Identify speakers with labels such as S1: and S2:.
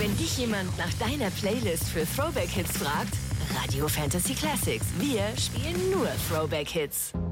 S1: Wenn dich jemand nach deiner Playlist für Throwback-Hits fragt, Radio Fantasy Classics. Wir spielen nur Throwback-Hits.